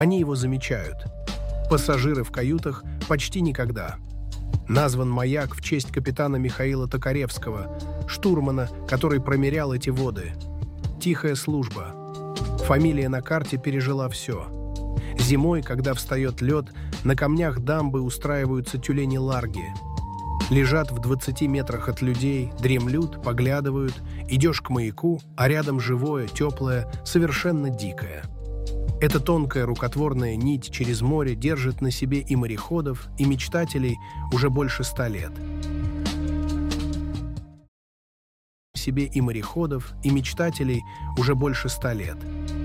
Они его замечают. Пассажиры в каютах почти никогда. Назван маяк в честь капитана Михаила Токаревского, штурмана, который промерял эти воды. Тихая служба. Фамилия на карте пережила все. Зимой, когда встает лед, на камнях дамбы устраиваются тюлени-ларги. Лежат в 20 метрах от людей, дремлют, поглядывают. Идешь к маяку, а рядом живое, теплое, совершенно дикое. Эта тонкая рукотворная нить через море держит на себе и мореходов, и мечтателей уже больше 100 лет. Себе и мореходов, и мечтателей уже больше 100 лет.